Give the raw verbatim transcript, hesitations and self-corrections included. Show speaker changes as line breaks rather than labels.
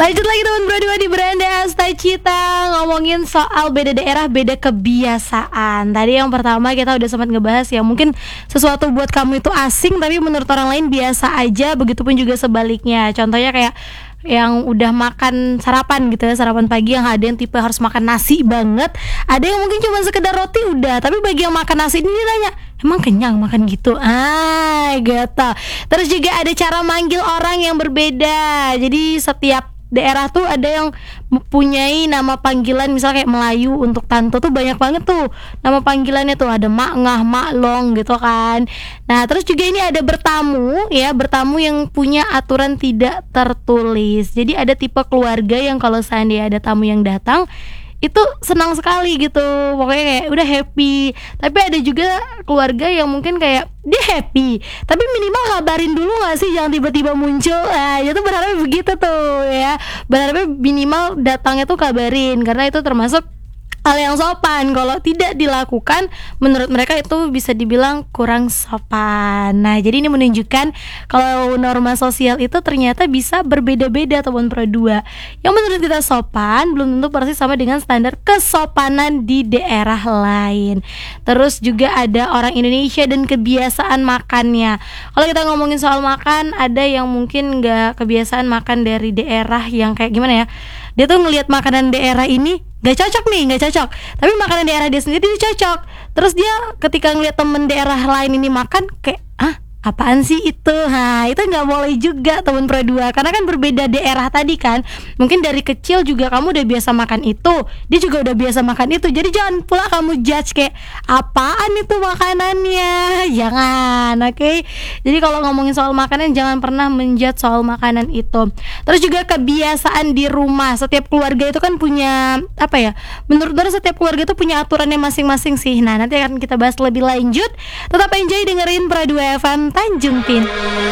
Lanjut lagi teman berdua di Beranda Asta Cita, ngomongin soal beda daerah, beda kebiasaan. Tadi yang pertama kita udah sempat ngebahas ya, mungkin sesuatu buat kamu itu asing tapi menurut orang lain biasa aja. Begitupun juga sebaliknya. Contohnya kayak yang udah makan sarapan gitu ya, sarapan pagi yang ada yang tipe harus makan nasi banget, ada yang mungkin cuma sekedar roti udah. Tapi bagi yang makan nasi ini ditanya, emang kenyang makan gitu? Ah gitu. Terus juga ada cara manggil orang yang berbeda. Jadi setiap daerah tuh ada yang mempunyai nama panggilan, misalnya kayak Melayu untuk tante tuh banyak banget tuh nama panggilannya tuh, ada mak ngah, mak long gitu kan. Nah terus juga ini ada bertamu ya, bertamu yang punya aturan tidak tertulis. Jadi ada tipe keluarga yang kalau seandainya ada tamu yang datang itu senang sekali gitu, pokoknya kayak udah happy. Tapi ada juga keluarga yang mungkin kayak dia happy tapi minimal kabarin dulu gak sih, jangan tiba-tiba muncul. Nah itu berharap begitu tuh ya, berharapnya minimal datangnya tuh kabarin, karena itu termasuk hal yang sopan. Kalau tidak dilakukan, menurut mereka itu bisa dibilang kurang sopan. Nah jadi ini menunjukkan kalau norma sosial itu ternyata bisa berbeda-beda teman pro dua. Yang menurut kita sopan belum tentu persis sama dengan standar kesopanan di daerah lain. Terus juga ada orang Indonesia dan kebiasaan makannya. Kalau kita ngomongin soal makan, ada yang mungkin gak kebiasaan makan dari daerah yang kayak gimana ya, dia tuh ngelihat makanan daerah ini gak cocok nih, gak cocok, tapi makanan daerah dia sendiri dia cocok. Terus dia ketika ngeliat temen daerah lain ini makan kayak, ah apaan sih itu? Nah itu gak boleh juga temen pro dua, karena kan berbeda daerah tadi kan. Mungkin dari kecil juga kamu udah biasa makan itu, dia juga udah biasa makan itu. Jadi jangan pula kamu judge kayak apaan itu makanannya, jangan, oke okay? Jadi kalau ngomongin soal makanan jangan pernah menjudge soal makanan itu. Terus juga kebiasaan di rumah, setiap keluarga itu kan punya apa ya, menurut Dora setiap keluarga itu punya aturannya masing-masing sih. Nah nanti akan kita bahas lebih lanjut. Tetap enjoy dengerin Pro dua F M Tanjung Pin.